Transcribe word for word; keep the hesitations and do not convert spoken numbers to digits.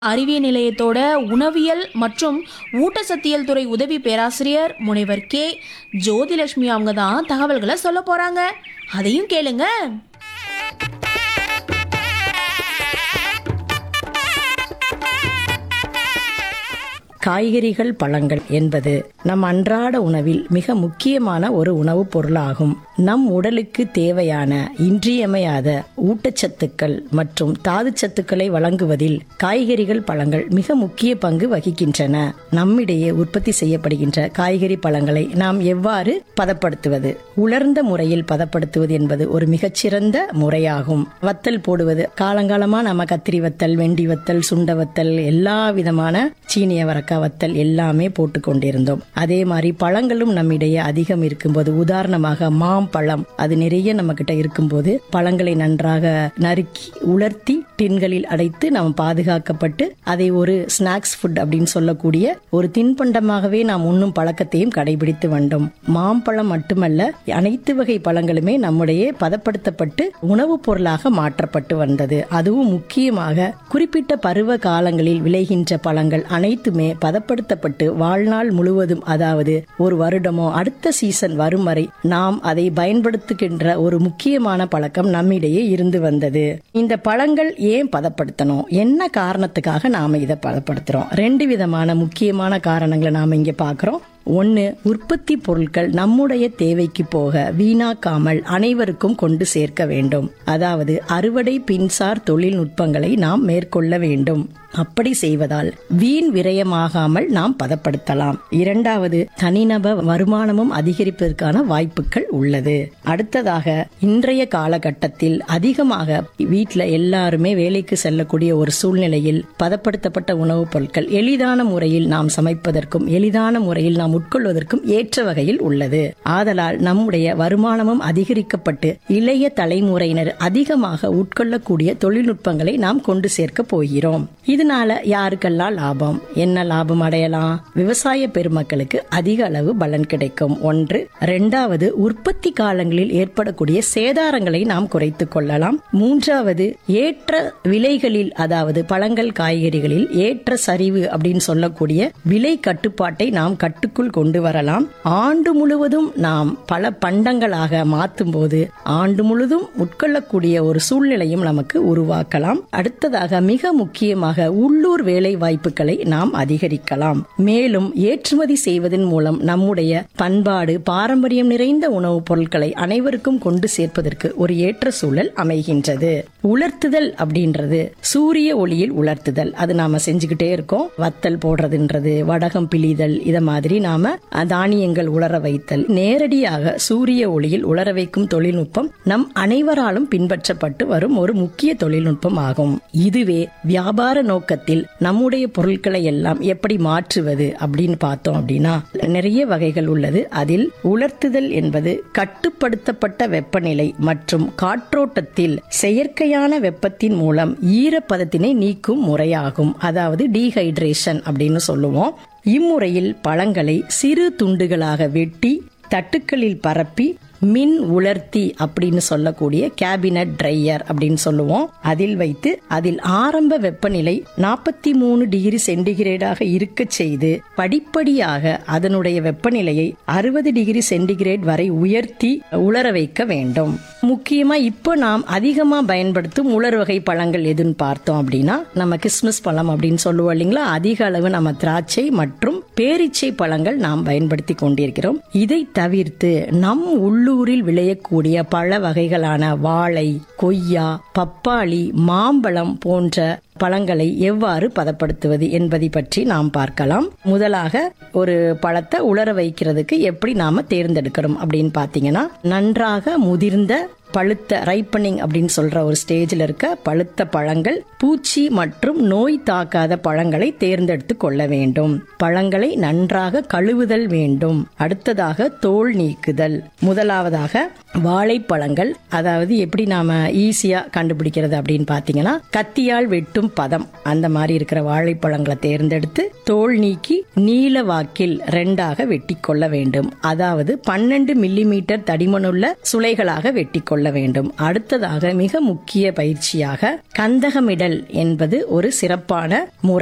அறிவியல் நிலையத்தோட உணவியல் மற்றும் ஊட்டச்சத்தியல் துறை உதவி பேராசிரியர் முனைவர் கே ஜோதிலட்சுமி அவங்க தான் தகவல்களை சொல்ல போறாங்க. அதையும் கேளுங்க. காய்கறிகள், பழங்கள் என்பது நம் அன்றாட உணவில் மிக முக்கியமான ஒரு உணவுப் பொருளாகும். நம் உடலுக்கு தேவையான இன்றியமையாத ஊட்டச்சத்துக்கள் மற்றும் தாதுச்சத்துக்களை வழங்குவதில் காய்கறிகள், பழங்கள் மிக முக்கிய பங்கு வகிக்கின்றன. நம்மிடையே உற்பத்தி செய்யப்படுகின்ற காய்கறி, பழங்களை நாம் எவ்வாறு பதப்படுத்துவது? உலர்ந்த முறையில் பதப்படுத்துவது என்பது ஒரு மிகச்சிறந்த முறையாகும். வத்தல் போடுவது, காலங்காலமா நம்ம கத்திரி வத்தல், வெண்டி வத்தல், சுண்ட வத்தல், எல்லா விதமான சீனிய வரக்க வத்தல் எல்லாமே போட்டு கொண்டிருந்தோம். அதே மாதிரி பழங்களும் நம்மிடையே அதிகம் இருக்கும்போது, உதாரணமாக மாம்பழம், அது நிறைய நம்ம கிட்ட இருக்கும்போது பழங்களை நன்றாக நறுக்கி உலர்த்தி டின்களில் அடைத்து நாம் பாதுகாக்கப்பட்டு அதை ஒரு ஸ்நாக்ஸ் ஃபுட் அப்படின்னு சொல்லக்கூடிய ஒரு தின்பண்டமாகவே நாம் உண்ணும் பழக்கத்தையும் கடைபிடித்து வந்தோம். மாம்பழம் மட்டுமல்ல, அனைத்து வகை பழங்களுமே நம்முடைய பதப்படுத்தப்பட்டு உணவுப் பொருளாக மாற்றப்பட்டு வந்தது. அதுவும் முக்கியமாக குறிப்பிட்ட பருவ காலங்களில் விளைகின்ற பழங்கள் அனைத்துமே பதப்படுத்தப்பட்டு வாழ்நாள் முழுவதும், அதாவது ஒரு வருடமோ அடுத்த சீசன் வரும் வரை நாம் அதை பயன்படுத்துகின்ற ஒரு முக்கியமான பழக்கம் நம்மிடையே இருந்து வந்தது. இந்த பழங்கள் ஏன் பதப்படுத்தணும், என்ன காரணத்துக்காக நாம இதை பதப்படுத்துறோம்? ரெண்டு விதமான முக்கியமான காரணங்களை நாம இங்க பாக்குறோம். ஒன்னு, உற்பத்தி பொருட்கள் நம்முடைய தேவைக்கு போக வீணாக்காமல் அனைவருக்கும் கொண்டு சேர்க்க வேண்டும். அதாவது அறுவடை பின்சார் தொழில்நுட்பங்களை நாம் மேற்கொள்ள வேண்டும். அப்படி செய்வதால் வீண் விரயமாகாமல் நாம் பதப்படுத்தலாம். இரண்டாவது, தனிநபர் வருமானமும் அதிகரிப்பதற்கான வாய்ப்புகள் உள்ளது. அடுத்ததாக, இன்றைய காலகட்டத்தில் அதிகமாக வீட்டில் எல்லாருமே வேலைக்கு செல்லக்கூடிய ஒரு சூழ்நிலையில் பதப்படுத்தப்பட்ட உணவுப் பொருட்கள் எளிதான முறையில் நாம் சமைப்பதற்கும் எளிதான முறையில் நாம் உட்கொள்வதற்கும் ஏற்ற வகையில் உள்ளது. ஆதலால் நம்முடைய வருமானமும் அதிகரிக்கப்பட்டு இளைய தலைமுறையினர் அதிகமாக உட்கொள்ளக்கூடிய தொழில்நுட்பங்களை நாம் கொண்டு சேர்க்க போகிறோம். இதனால யாருக்கெல்லாம் லாபம், என்ன லாபம் அடையலாம்? விவசாய பெருமக்களுக்கு அதிக அளவு பலன் கிடைக்கும். ஒன்று. இரண்டாவது, உற்பத்தி காலங்களில் ஏற்படக்கூடிய சேதாரங்களை நாம் குறைத்துக் கொள்ளலாம். மூன்றாவது, ஏற்ற விலைகளில், அதாவது பழங்கள், காய்கறிகளில் ஏற்ற சரிவு அப்படின்னு சொல்லக்கூடிய விலை கட்டுப்பாட்டை நாம் கட்டுக்குள் கொண்டு வரலாம். ஆண்டு முழுவதும் நாம் பல பண்டங்களாக மாற்றும் போது ஆண்டு முழுவதும் உட்கொள்ளக்கூடிய ஒரு சூழ்நிலையும் நமக்கு உருவாக்கலாம். அடுத்ததாக, மிக முக்கியமாக உள்ளூர் வேலை வாய்ப்புகளை நாம் அதிகரிக்கலாம். மேலும் ஏற்றுமதி செய்வதன் மூலம் நம்முடைய பண்பாடு, பாரம்பரியம் நிறைந்த உணவுப் பொருட்களை அனைவருக்கும் கொண்டு சேர்ப்பதற்கு ஒரு ஏற்ற சூழல் அமைகின்றது. உலர்த்துதல் அப்படின்றது சூரிய ஒளியில் உலர்த்துதல், அது நாம செஞ்சுக்கிட்டே இருக்கோம். வத்தல் போடுறதுன்றது, வடகம் பிழிதல், இத மாதிரி நாம தானியங்கள் உலர வைத்தல், நேரடியாக சூரிய ஒளியில் உலர வைக்கும் தொழில்நுட்பம் நம் அனைவராலும் பின்பற்றப்பட்டு வரும் ஒரு முக்கிய தொழில்நுட்பம் ஆகும். இதுவே வியாபார நோக்கத்தில் நம்முடைய பொருட்களை எல்லாம் எப்படி மாற்றுவது அப்படின்னு பார்த்தோம் அப்படின்னா நிறைய வகைகள் உள்ளது. அதில் உலர்த்துதல் என்பது கட்டுப்படுத்தப்பட்ட வெப்பநிலை மற்றும் காற்றோட்டத்தில் செயற்கையான வெப்பத்தின் மூலம் ஈரப்பதத்தினை நீக்கும் முறையாகும். அதாவது டீஹைட்ரேஷன் அப்படின்னு சொல்லுவோம். இம்முறையில் பழங்களை சிறு துண்டுகளாக வெட்டி தட்டுக்களில் பரப்பி மின் உலர்த்தி அப்படின்னு சொல்லக்கூடிய கேபினட் ட்ரையர் அப்படின்னு சொல்லுவோம், அதில் வைத்து அதில் ஆரம்ப வெப்பநிலை நாற்பத்தி மூணு டிகிரி சென்டிகிரேடாக இருக்க செய்து படிப்படியாக அதனுடைய வெப்பநிலையை அறுபது டிகிரி சென்டிகிரேட் வரை உயர்த்தி உலர வைக்க வேண்டும். முக்கியமா இப்போ நாம் அதிகமா பயன்படுத்தும் உலர் வகை பழங்கள் எதுன்னு பார்த்தோம் அப்படின்னா நம்ம கிறிஸ்மஸ் பழம் அப்படின்னு சொல்லுவோம் இல்லைங்களா. அதிக அளவு நம்ம திராட்சை மற்றும் பேரீச்சை பழங்கள் நாம் பயன்படுத்தி கொண்டிருக்கிறோம். இதை தவிர்த்து நம் உள்ளூர் ஊரில் விளையக்கூடிய பழ வகைகளான வாழை, கொய்யா, பப்பாளி, மாம்பழம் போன்ற பழங்களை எவ்வாறு பதப்படுத்துவது என்பதை பற்றி நாம் பார்க்கலாம். முதலாக, ஒரு பழத்தை உலர வைக்கிறதுக்கு எப்படி நாம தேர்ந்தெடுக்கிறோம் அப்படின்னு பாத்தீங்கன்னா, நன்றாக முதிர்ந்த பழுத்த ரைப்பனிங் அப்படின்னு சொல்ற ஒரு ஸ்டேஜில் இருக்க பழுத்த பழங்கள், பூச்சி மற்றும் நோய் தாக்காத பழங்களை தேர்ந்தெடுத்து கொள்ள வேண்டும். பழங்களை நன்றாக கழுவுதல் வேண்டும். அடுத்ததாக, தோல் நீக்குதல். முதலாவதாக வாழைப்பழங்கள், அதாவது எப்படி நாம ஈஸியா கண்டுபிடிக்கிறது அப்படின்னு பாத்தீங்கன்னா, கத்தியால் வெட்டும் பதம் அந்த மாதிரி இருக்கிற வாழைப்பழங்களை தேர்ந்தெடுத்து தோல் நீக்கி நீல வாக்கில் ரெண்டாக வெட்டி கொள்ள வேண்டும். அதாவது பன்னெண்டு மில்லி மீட்டர் தடிமனுள்ள சுளைகளாக வெட்டி கொள்ள கொள்ள வேண்டும். அடுத்ததாக மிக முக்கிய பயிற்சியாக கந்தகமிடல் என்பது ஒரு சிறப்பான முறை.